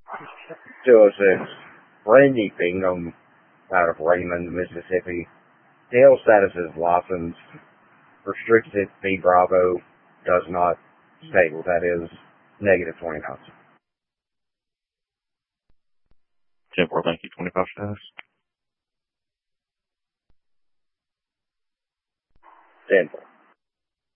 206. Randy Bingham out of Raymond, Mississippi. Tail status is licensed. Restricted B Bravo does not state what that is. Negative 20 knots. 10-4, thank you. 25 status. 10-4.